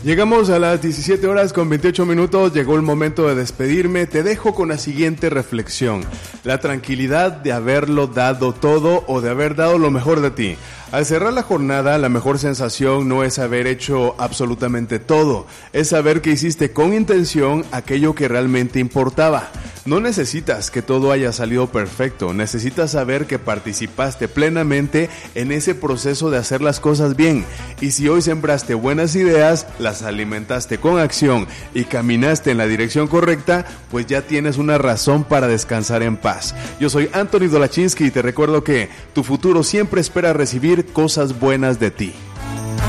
Llegamos a las 17 horas con 28 minutos, llegó el momento de despedirme. Te dejo con la siguiente reflexión: la tranquilidad de haberlo dado todo o de haber dado lo mejor de ti. Al cerrar la jornada, la mejor sensación no es haber hecho absolutamente todo, es saber que hiciste con intención aquello que realmente importaba. No necesitas que todo haya salido perfecto, necesitas saber que participaste plenamente en ese proceso de hacer las cosas bien. Y si hoy sembraste buenas ideas, las alimentaste con acción y caminaste en la dirección correcta, pues ya tienes una razón para descansar en paz. Yo soy Anthony Dolachinsky y te recuerdo que tu futuro siempre espera recibir cosas buenas de ti.